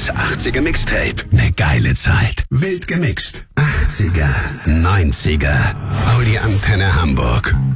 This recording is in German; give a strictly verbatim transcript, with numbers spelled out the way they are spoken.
Das achtziger Mixtape. Ne geile Zeit. Wild gemixt. achtziger, neunziger. Audi Antenne Hamburg.